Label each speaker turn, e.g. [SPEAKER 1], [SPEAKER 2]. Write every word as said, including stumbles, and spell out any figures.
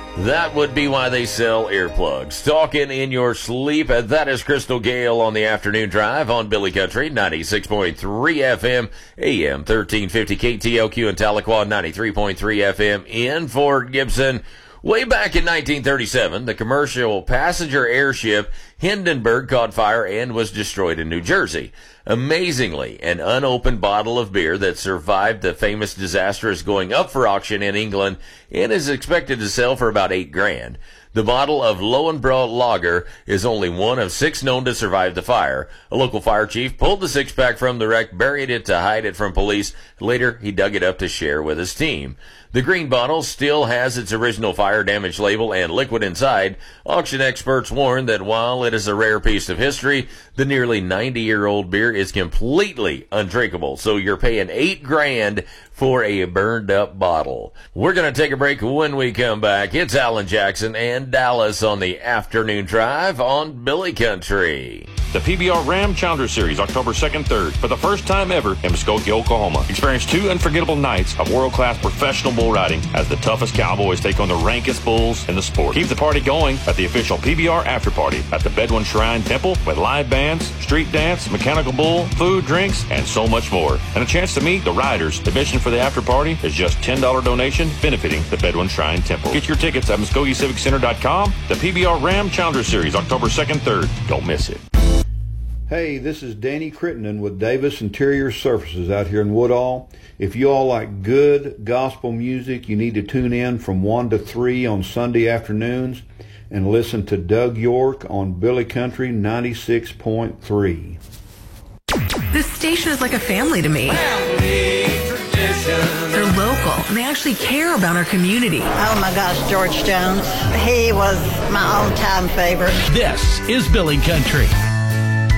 [SPEAKER 1] That would be why they sell earplugs. Talking in your sleep. That is Crystal Gale on the afternoon drive on Billy Country, ninety-six point three F M, A M thirteen fifty K T L Q in Tahlequah, ninety-three point three F M in Fort Gibson. Way back in nineteen thirty-seven, the commercial passenger airship Hindenburg caught fire and was destroyed in New Jersey. Amazingly, an unopened bottle of beer that survived the famous disaster is going up for auction in England and is expected to sell for about eight grand. The bottle of Lowenbrau Lager is only one of six known to survive the fire. A local fire chief pulled the six-pack from the wreck, buried it to hide it from police. Later, he dug it up to share with his team. The green bottle still has its original fire damage label and liquid inside. Auction experts warn that while it is a rare piece of history, the nearly ninety-year-old beer is completely undrinkable. So you're paying eight grand for a burned-up bottle. We're going to take a break. When we come back, it's Alan Jackson and Dallas on the afternoon drive on Billy Country.
[SPEAKER 2] The P B R Ram Challenger Series, October second, third, for the first time ever in Muskogee, Oklahoma. Experience two unforgettable nights of world-class professional bull riding as the toughest cowboys take on the rankest bulls in the sport. Keep the party going at the official P B R After Party at the Bedouin Shrine Temple with live bands, street dance, mechanical bull, food, drinks, and so much more. And a chance to meet the riders. Admission for the after party is just ten dollars donation benefiting the Bedouin Shrine Temple. Get your tickets at Muskogee Civic Center dot com. The P B R Ram Challenger Series, October second, third. Don't miss it.
[SPEAKER 3] Hey, this is Danny Crittenden with Davis Interior Surfaces out here in Woodall. If you all like good gospel music, you need to tune in from one to three on Sunday afternoons and listen to Doug York on Billy Country ninety-six point three.
[SPEAKER 4] This station is like a family to me.
[SPEAKER 5] Family tradition.
[SPEAKER 4] They're local, and they actually care about our community.
[SPEAKER 6] Oh my gosh, George Jones. He was my all-time favorite.
[SPEAKER 7] This is Billy Country.